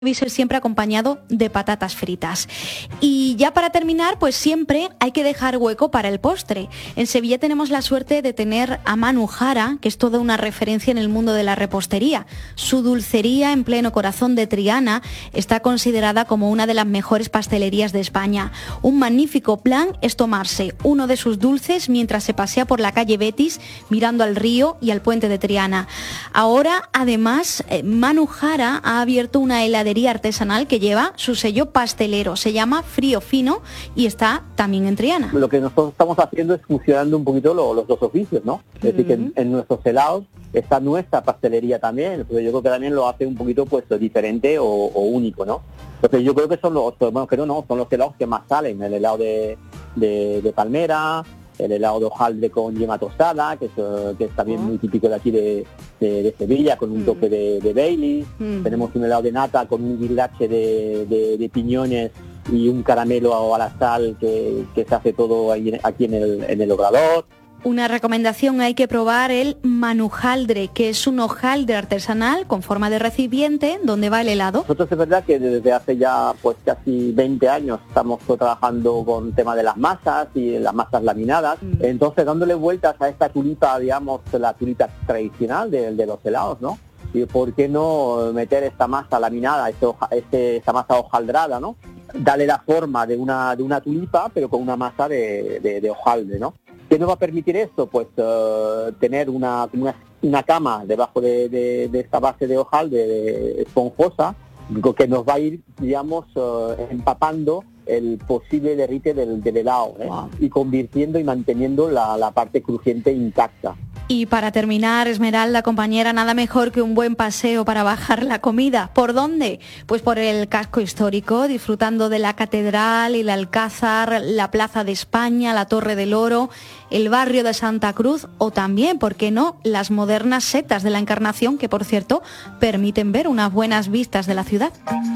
debe ser siempre acompañado de patatas fritas. Y ya para terminar, pues siempre hay que dejar hueco para el postre. En Sevilla tenemos la suerte de tener a Manu Jara, que es toda una referencia en el mundo de la repostería. Su dulcería en pleno corazón de Triana está considerada como una de las mejores pastelerías de España. Un magnífico plan es tomarse uno de sus dulces mientras se pasea por la calle Betis, mirando al río y al puente de Triana. Ahora, además, Manu Jara ha abierto una heladería artesanal que lleva su sello pastelero. Se llama Frío Fino y está también en Triana. Lo que nosotros estamos haciendo es fusionando un poquito los dos oficios, ¿no? Es decir, que en nuestros helados está nuestra pastelería también. Entonces yo creo que también lo hace un poquito pues diferente o único, ¿no? Entonces yo creo que son los helados que más salen. El helado de palmera, el helado de hojaldre con yema tostada, que es también muy típico de aquí de Sevilla, con un toque de Baileys. Tenemos un helado de nata con un guirlache de piñones y un caramelo a la sal que se hace todo aquí en el obrador. Una recomendación: hay que probar el manujaldre, que es un hojaldre artesanal con forma de recipiente donde va el helado. Nosotros es verdad que desde hace ya pues casi 20 años estamos trabajando con tema de las masas y las masas laminadas. Entonces dándole vueltas a esta tulipa, digamos, la tulipa tradicional de los helados, ¿no? Y por qué no meter esta masa laminada, esta masa hojaldrada, ¿no? Darle la forma de una tulipa, pero con una masa de hojaldre, ¿no? ¿Qué nos va a permitir esto? Pues tener una cama debajo de esta base de hojaldre esponjosa, que nos va a ir, digamos, empapando el posible derrite del helado, Wow. Y convirtiendo y manteniendo la parte crujiente intacta. Y para terminar, Esmeralda, compañera, nada mejor que un buen paseo para bajar la comida. ¿Por dónde? Pues por el casco histórico, disfrutando de la Catedral, el Alcázar, la Plaza de España, la Torre del Oro, el barrio de Santa Cruz o también, ¿por qué no?, las modernas setas de la Encarnación, que por cierto permiten ver unas buenas vistas de la ciudad.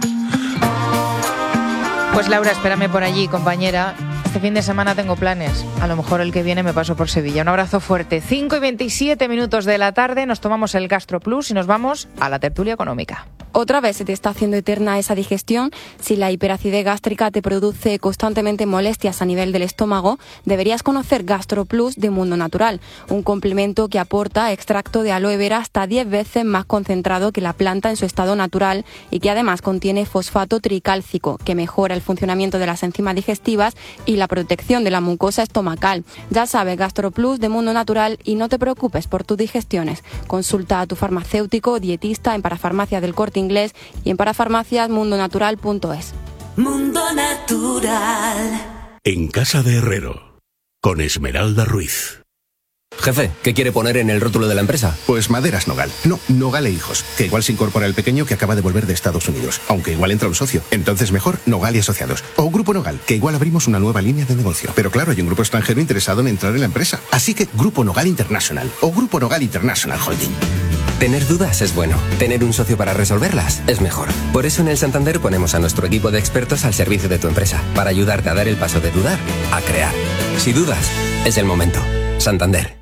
Pues Laura, espérame por allí, compañera. Este fin de semana tengo planes. A lo mejor el que viene me paso por Sevilla. Un abrazo fuerte. 5:27 de la tarde, nos tomamos el Gastro Plus y nos vamos a la tertulia económica. ¿Otra vez se te está haciendo eterna esa digestión? Si la hiperacidez gástrica te produce constantemente molestias a nivel del estómago, deberías conocer Gastro Plus de Mundo Natural, un complemento que aporta extracto de aloe vera hasta 10 veces más concentrado que la planta en su estado natural y que además contiene fosfato tricálcico, que mejora el funcionamiento de las enzimas digestivas y la protección de la mucosa estomacal. Ya sabes, Gastro Plus de Mundo Natural, y no te preocupes por tus digestiones. Consulta a tu farmacéutico o dietista en Parafarmacias del Corte Inglés y en parafarmaciasmundonatural.es. Mundo Natural. En Casa de Herrero, con Esmeralda Ruiz. Jefe, ¿qué quiere poner en el rótulo de la empresa? Pues Maderas Nogal. No, Nogal e Hijos. Que igual se incorpora el pequeño que acaba de volver de Estados Unidos. Aunque igual entra un socio. Entonces mejor Nogal y Asociados. O Grupo Nogal, que igual abrimos una nueva línea de negocio. Pero claro, hay un grupo extranjero interesado en entrar en la empresa. Así que Grupo Nogal International o Grupo Nogal International Holding. Tener dudas es bueno. Tener un socio para resolverlas es mejor. Por eso en el Santander ponemos a nuestro equipo de expertos al servicio de tu empresa. Para ayudarte a dar el paso de dudar a crear. Si dudas, es el momento. Santander.